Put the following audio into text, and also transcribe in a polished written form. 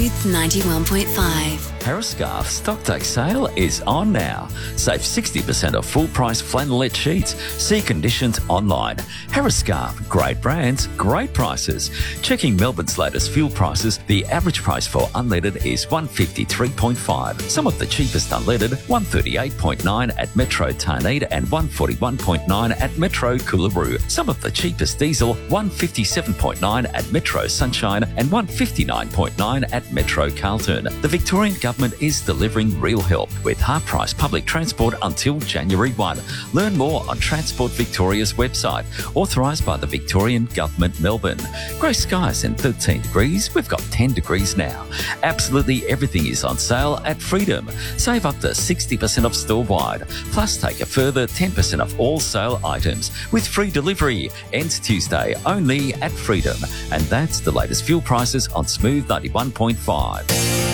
Smooth 91.5. Harriscarf stock take sale is on now. Save 60% off full price flannelette sheets. See conditions online. Harriscarf, great brands, great prices. Checking Melbourne's latest fuel prices, the average price for unleaded is $153.5. Some of the cheapest unleaded, $138.9 at Metro Tarnita and $141.9 at Metro Coolaroo. Some of the cheapest diesel, $157.9 at Metro Sunshine and $159.9 at Metro Carlton. The Victorian Government is delivering real help with half-price public transport until January 1. Learn more on Transport Victoria's website, authorised by the Victorian Government, Melbourne. Grey skies and 13 degrees. We've got 10 degrees now. Absolutely everything is on sale at Freedom. Save up to 60% off store-wide. Plus, take a further 10% off all sale items with free delivery. Ends Tuesday only at Freedom. And that's the latest fuel prices on Smooth 91.5.